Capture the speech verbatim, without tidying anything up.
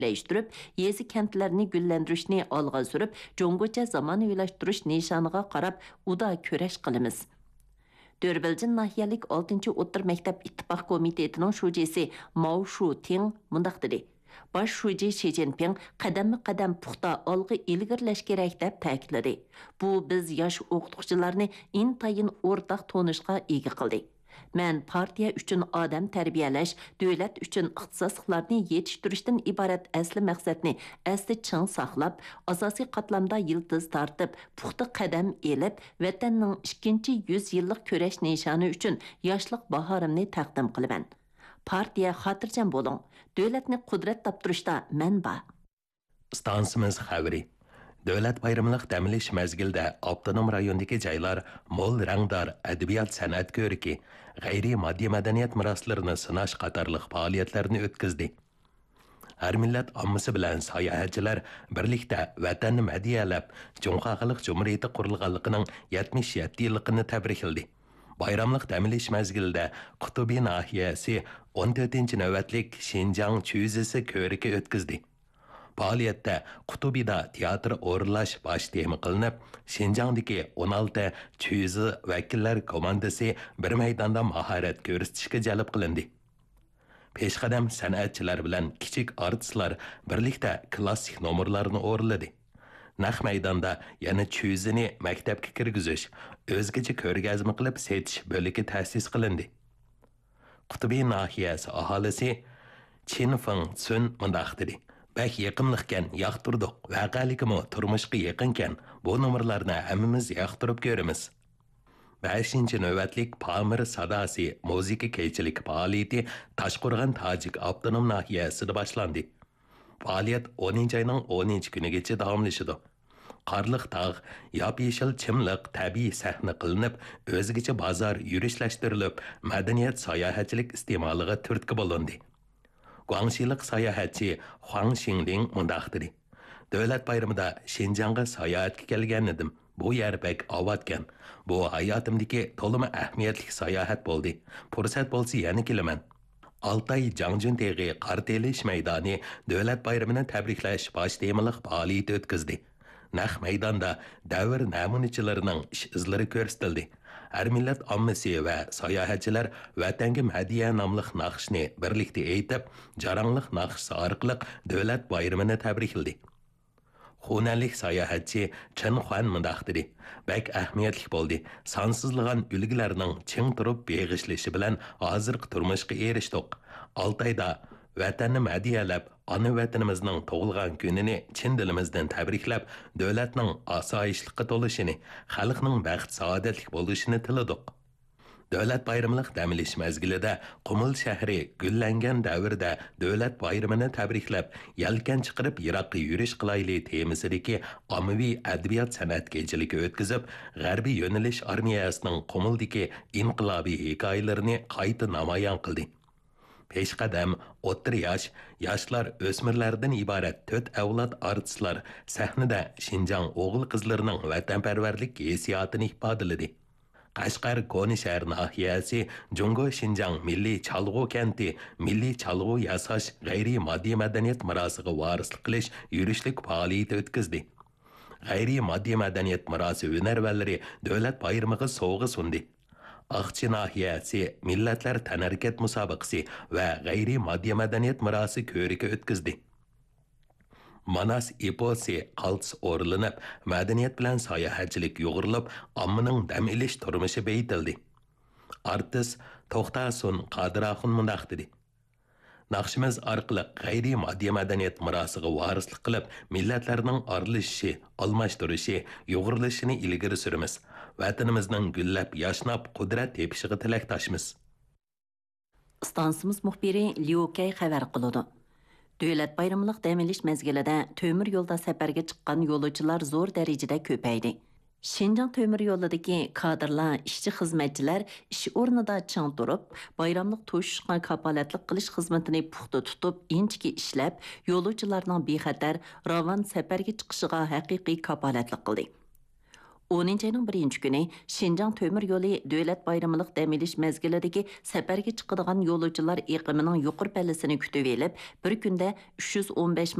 leştirip, yezi kentlerini güllendirişini alğa sürüp, Jongocha zamanıvilaştırış nişanıga qarab, uda köreş qılımız. Dörbelcin nahiyalik oltinchi O'ttir Maktab İttifaq Komitetining şujesi Mao Shu-ting mundaq dedi. Baş şuji Xi Jinping qadamma-qadam puxta olg'a ilgirlash kerak deb ta'kidladi. Bu biz yosh o'qituvchilarni intayin o'rtaq tonishga ega qildi. Men partiya uchun odam tarbiyalash, davlat uchun ixtisosliklarni yetishtirishdan iborat asli maqsadni asli ching saqlab, asosiy qatlamda yildiz tortib, puxta qadam elib, vatanning ikkinchi yuz yillik kurash nishoni uchun yoshlik bahorimni taqdim qilaman. Partiya xotirjam bo'ling. Davlatni qudrat toptirishda men bor. Stansimiz xabari. Davlat bayramlıq dam-olish mezgilida avtonom rayondagi joylar mo'l rangdor adabiyot san'at ko'riki, g'ayriy moddiy madaniyat meroslarini sinash qatorliq faoliyatlarni o'tkazdi. Har millat ommasi bilan sayohatchilar birlikda vatanni madiyalab, Jumhur Xalq Jumhuriyati qurilganligining yetmish yetti yilligini tabrikladi. Bayramlıq dam-olish mezgilida Qutubi nahiyasi o'n to'rtinchi navbatlik Xinjiang cho'zisi ko'riki o'tkazdi. Faoliyatda Qutubida teatr o'rinlash bosh tema qilinib, Xinjiangdagi o'n olti cho'zi vakillar komandasi bir maydonda mahorat ko'rsatishga jalb qilindi. Peshqadam san'atchilar bilan kichik artistlar birlikda klassik nomerlarni o'rinladi. Naq maydonda yana cho'zini maktabga kirgizish, o'zgacha ko'rgazma qilib setish bo'ligi ta'sis qilindi. Qutubi nahiyasi aholisi Chin Feng Sun mundaq dedi. Bək yaqinliqkan yoqtirdik. Vaqalikimi turmushga yaqinkan bu nomerlarni hammamiz yoqtirib ko'ramiz. beshinchi navbatlik Pamir sadasi musiqa keychilik faoliyati Toshqo'rg'on Tojik avtonom nahiyasida boshlandi. Faoliyat o'ninchi oyning o'ninchi kunigacha davomlashadi. Qarliq tog', yop-yeshil chimliq tabiiy sahna qilinib, o'zgacha bozor yurishlashtirilib, madaniyat sayohatchilik iste'moliga turtki bo'lindi. Guangxilik sayohatchi Huang Xingling mundaq dedi. Davlat bayramida Xinjiangga sayohatga kelgan edim. Bu yer bek avvatgan. Bu hayotimdagi to'limi ahamiyatli sayohat bo'ldi. Fursat bo'lsa yana kelaman. Altay Jangjun teg'i qartelish maydoni davlat bayramini tabriklash bosh temaliq faoliyat o'tkazdi. Naq maydonda davr namunachilarining ish izlari ko'rsatildi. Her millat ommasi va sayohatchilar vatanga hadiya nomli naqshni birlikda aytib, jarangliq naqshi orqali davlat bayramini tabrikladi. Xunanlik sayohatchi Chen Xuan mundaq dedi. Bak ahamiyatli bo'ldi. Sonsizlagan ulgilarning ching turib beg'ishlashi bilan hozirgi turmushga erishdik. Altayda vatanni madiyalab, ana vatanimizning tug'ilgan kunini chin dilimizdan tabriklab, davlatning osoyishlikqa to'lishini, xalqning baxt saodatlik bo'lishini tiladik. Davlat bayramliq dam-olish mezgilida Qumul shahri gullangan davrda davlat bayramini tabriklab, yelkan chiqarib yiroqqa yurish qilayli temasidagi ommaviy adabiyot san'at kechiligi o'tkazib, g'arbiy yo'nalish armiyasining Qumuldagi inqilobiy hikoyalarini qayta namoyon qildi. Peshqadam, o'ttir yosh, yoshlar, o'smirlardan iborat to'rt avlod artistlar sahnada Xinjiang o'g'il qizlarining vatanparvarlik hissiyotini ifodaladi. Qashqar Koni shahar nahiyasi Jungo Xinjiang milliy chalg'u kenti milliy chalg'u yasash g'ayriy moddiy madaniyat merosiga varislik qilish yurishlik faoliyati o'tkazdi. G'ayriy moddiy madaniyat merosi hunarvallari davlat bayramiga sovg'a sundi. Aqchi nahiyasi millatlar tanharkat musobaqasi va g'ayriy moddiy madaniyat merosi ko'riki o'tkazdi. Manas eposi qaltis o'rlanib, madaniyat bilan sayohatchilik yo'g'rilib, ommaning dam olish turmushi beytildi. Artist To'xtasun Qadiraxun mundaq dedi. Naqshimiz orqali g'ayriy moddiy madaniyat merosiga varislik qilib, millatlarning orlishishi, almashtirishi, yo'g'rilishini ilgari suramiz. Vatanimizning gullab, yashnab, qudrat tepishiga tilakdoshmiz. Stansimiz muxbiri Liu Kay xabar qiladi. Davlat bayramliq dam-olish mezgilida temir yo'lda safarga chiqqan yo'lovchilar zo'r darajada ko'paydi. Xinjiang temir yo'lidagi kadrlar, ishchi xizmatchilar ish o'rnida chang turib, bayramliq to'shishga kapolatlik qilish xizmatini puxta tutib, inchki ishlab, yo'lovchilarning bexatar ravon safarga chiqishiga haqiqiy kapolatlik qildi. o'ninchi ayning birinchi kuni Şinjan Tömür yo'li davlat bayramlıq dam olish mezgilidagi safarga chiqadigan yo'lovchilar eqimining yuqori pallasini kutib elib, bir kunda uch yuz o'n besh